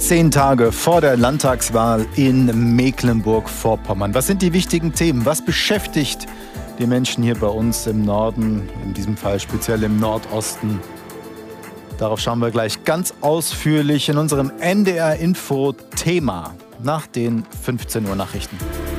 10 Tage vor der Landtagswahl in Mecklenburg-Vorpommern. Was sind die wichtigen Themen? Was beschäftigt die Menschen hier bei uns im Norden, in diesem Fall speziell im Nordosten? Darauf schauen wir gleich ganz ausführlich in unserem NDR-Info-Thema nach den 15 Uhr Nachrichten.